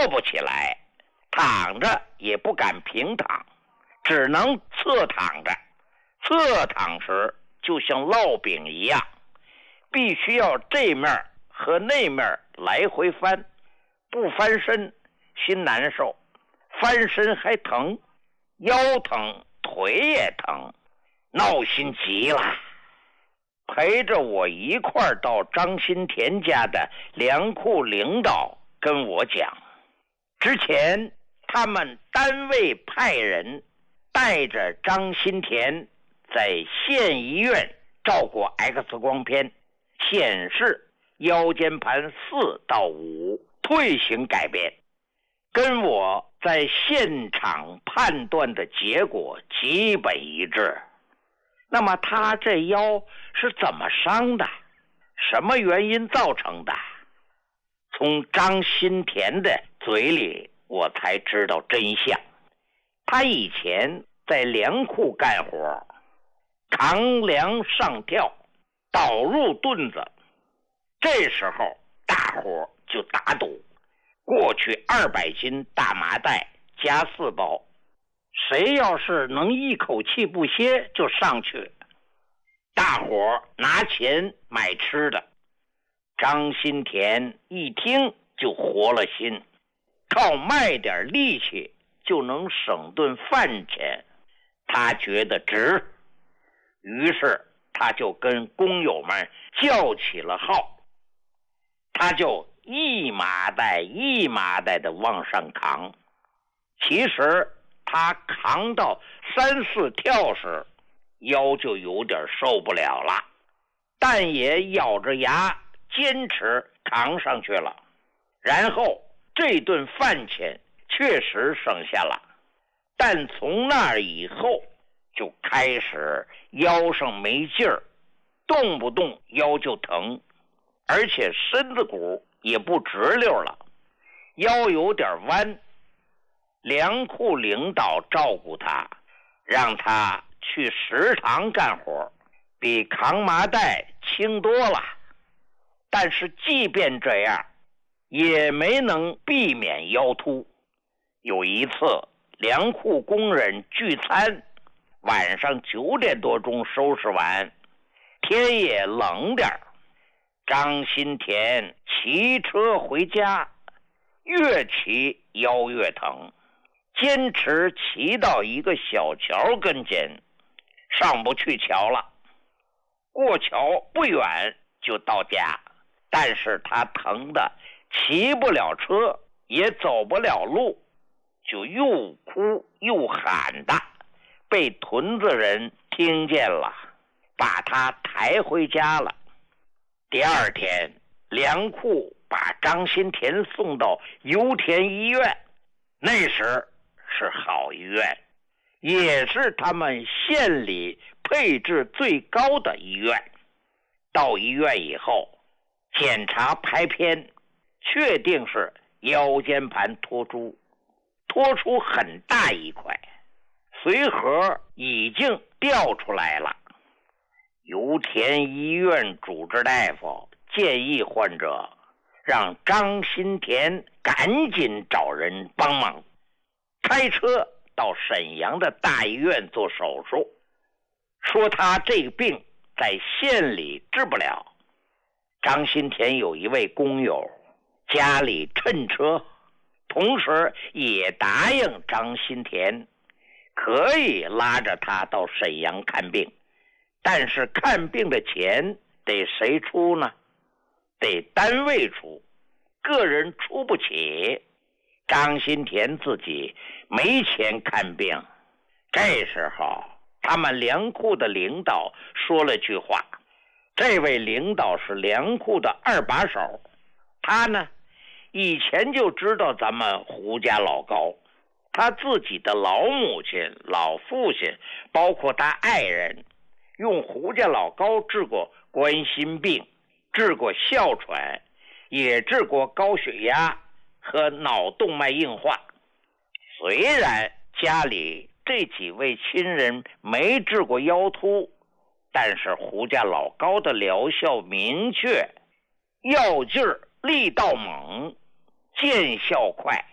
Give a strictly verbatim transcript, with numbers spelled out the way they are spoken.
坐不起来，躺着也不敢平躺，只能侧躺着。侧躺时就像烙饼一样，必须要这面和那面来回翻，不翻身心难受，翻身还疼，腰疼腿也疼，闹心极了。陪着我一块儿到张新田家的粮库领导跟我讲，之前他们单位派人带着张新田在县医院照过 X 光片，显示腰间盘四到五退行改变，跟我在现场判断的结果基本一致。那么他这腰是怎么伤的？什么原因造成的？从张新田的嘴里我才知道真相。他以前在粮库干活，扛粮上吊，倒入墩子，这时候大伙就打赌，过去二百斤大麻袋加四包，谁要是能一口气不歇就上去，大伙拿钱买吃的。张新田一听就活了心，靠卖点力气就能省顿饭钱，他觉得值，于是他就跟工友们叫起了号，他就一麻袋一麻袋的往上扛。其实他扛到三四跳时，腰就有点受不了了，但也咬着牙坚持扛上去了。然后这顿饭钱确实省下了，但从那以后就开始腰上没劲儿，动不动腰就疼，而且身子骨也不直溜了，腰有点弯。粮库领导照顾他，让他去食堂干活，比扛麻袋轻多了。但是即便这样，也没能避免腰突。有一次粮库工人聚餐，晚上九点多钟收拾完，天也冷点，张新田骑车回家，越骑腰越疼，坚持骑到一个小桥跟前，上不去桥了。过桥不远就到家，但是他疼得骑不了车，也走不了路，就又哭又喊的，被屯子人听见了，把他抬回家了。第二天，粮库把张新田送到油田医院，那时是好医院，也是他们县里配置最高的医院。到医院以后，检查拍片，确定是腰间盘脱出，脱出很大一块，髓核已经掉出来了。油田医院主治大夫建议患者让张新田赶紧找人帮忙，开车到沈阳的大医院做手术，说他这个病在县里治不了。张新田有一位工友家里趁车，同时也答应张新田可以拉着他到沈阳看病，但是看病的钱得谁出呢？得单位出，个人出不起。张新田自己没钱看病。这时候他们粮库的领导说了句话，这位领导是粮库的二把手，他呢以前就知道咱们胡家老高，他自己的老母亲老父亲包括他爱人用胡家老高治过冠心病，治过哮喘，也治过高血压和脑动脉硬化。虽然家里这几位亲人没治过腰突，但是胡家老高的疗效明确，药劲儿力道猛，见效快。